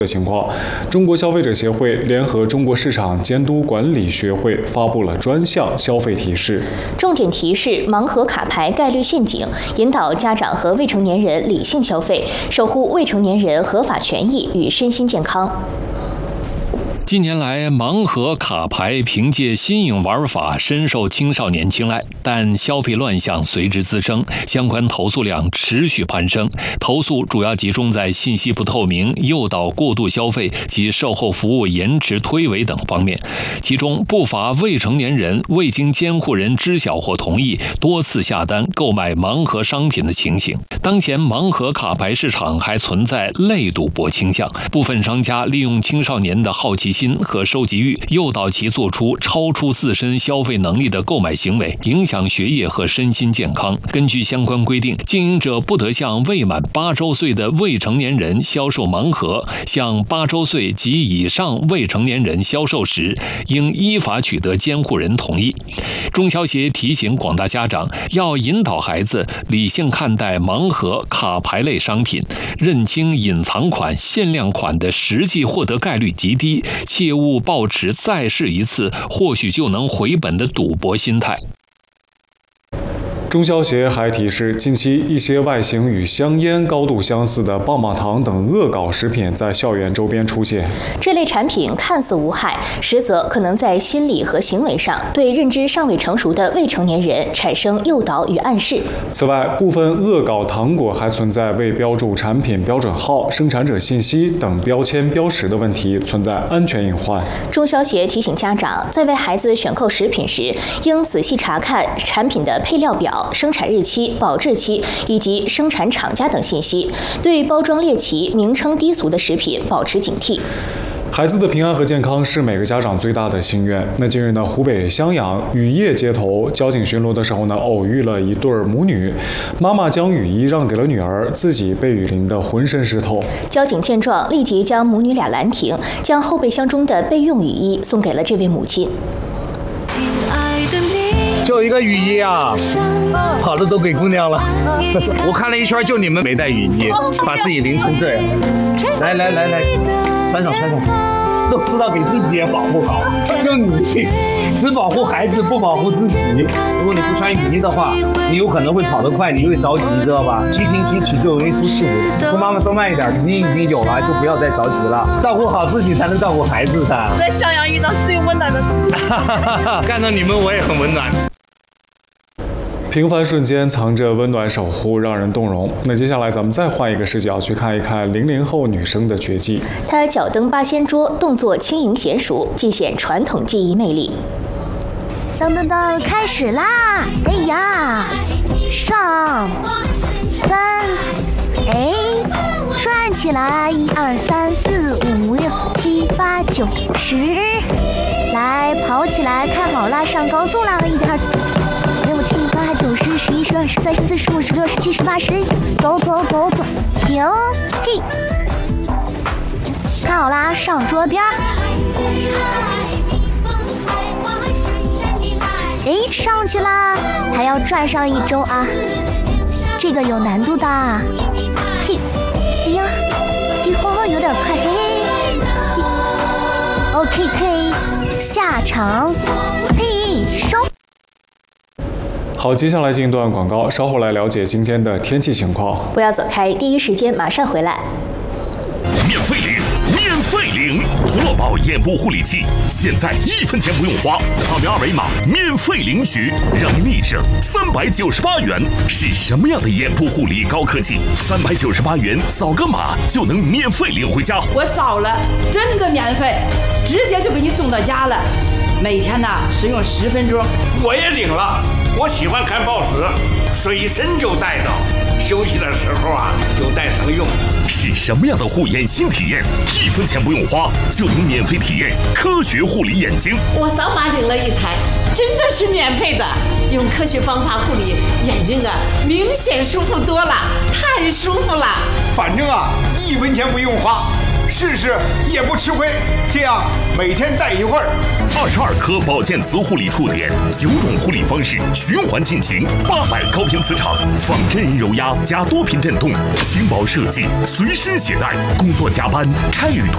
的情况，中国消费者协会联合中国市场监督管理学会发布了专项消费提示， 重点提示盲盒卡牌概率陷阱，引导家长和未成年人理性消费，守护未成年人合法权益与身心健康。 近年来，盲盒卡牌凭借新颖玩法深受青少年青睐，但消费乱象随之滋生，相关投诉量持续攀升。投诉主要集中在信息不透明、诱导过度消费及售后服务延迟推诿等方面，其中不乏未成年人未经监护人知晓或同意，多次下单购买盲盒商品的情形。当前盲盒卡牌市场还存在类赌博倾向，部分商家利用青少年的好奇心和收集欲，诱导其做出超出自身消费能力的购买行为，影响学业和身心健康。根据相关规定，经营者不得向未满8周岁的未成年人销售盲盒，向8周岁及以上未成年人销售时，应依法取得监护人同意。中消协提醒广大家长，要引导孩子理性看待盲盒、卡牌类商品，认清隐藏款、限量款的实际获得概率极低，切勿抱持再试一次或许就能回本的赌博心态。 中消协还提示，近期一些外形与香烟高度相似的棒棒糖等恶搞食品在校园周边出现。 这类产品看似无害，实则可能在心理和行为上对认知尚未成熟的未成年人产生诱导与暗示。此外，部分恶搞糖果还存在未标注产品标准号、生产者信息等标签标识的问题，存在安全隐患。中消协提醒家长，在为孩子选购食品时，应仔细查看产品的配料表、生产日期、保质期以及生产厂家等信息，对包装猎奇、名称低俗的食品保持警惕。孩子的平安和健康是每个家长最大的心愿。那近日呢，湖北襄阳雨夜街头，交警巡逻的时候呢，偶遇了一对母女，妈妈将雨衣让给了女儿，自己被雨淋得浑身湿透。交警见状，立即将母女俩拦停，将后备箱中的备用雨衣送给了这位母亲。 就一个雨衣啊，好的都给姑娘了。我看了一圈，就你们没带雨衣，把自己淋成这样。来，穿上，都知道给自己也保护好，就你只保护孩子不保护自己。如果你不穿雨衣的话，你有可能会跑得快，你会着急，知道吧？急停急起就容易出事故。跟妈妈说慢一点，雨衣已经有了，就不要再着急了。照顾好自己才能照顾孩子噻。 在襄阳遇到最温暖的， 看到你们我也很温暖。 平凡瞬间藏着温暖守护，让人动容。那接下来咱们再换一个视角去看一看00后女生的绝技。她脚蹬八仙桌，动作轻盈娴熟，尽显传统技艺魅力。 噔噔噔，开始啦！哎呀，上3，哎，转起来，1、2、3、4、5、6、7、8、9、10，来跑起来，看好啦，上高速啦！1、2、3、6、7、8、9、10、11、12、13、14、15、16、17、18、19，走，停，嘿，看好啦，上桌边。哎，上去啦，还要转上1周啊，这个有难度的。嘿，哎呀，有点快，嘿 ，OK， 下场，嘿，收。 好，接下来进一段广告，稍后来了解今天的天气情况。 不要走开，第一时间马上回来。 免费领胡萝宝眼部护理器，现在1分钱不用花，扫描2维码免费领取，让你立省398元。是什么样的眼部护理高科技？398元扫个码就能免费领回家。 我扫了，真的免费，直接就给你送到家了。每天呢使用10分钟。 我也领了，我喜欢看报纸，随身就带着，休息的时候啊就带上用。 是什么样的护眼新体验？1分钱不用花就能免费体验科学护理眼睛。 我扫码领了1台，真的是免费的。用科学方法护理眼睛啊，明显舒服多了，太舒服了。 反正啊，1分钱不用花，试试也不吃亏。这样每天戴一会儿。 22颗保健磁护理触点，9种护理方式循环进行，800高频磁场，仿真人揉压加多频震动，轻薄设计，随身携带，工作加班、差旅途。